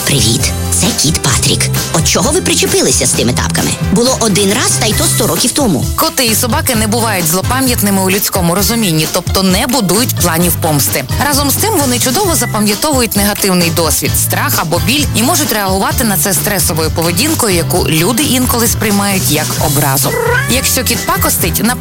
Привіт, це кіт Патрік. От чого ви причепилися з тими тапками? Було один раз, та й то 100 років тому. Коти і собаки не бувають злопам'ятними у людському розумінні, тобто не будують планів помсти. Разом з тим вони чудово запам'ятовують негативний досвід, страх або біль і можуть реагувати на це стресовою поведінкою, яку люди інколи сприймають як образу. Якщо кіт пакостить,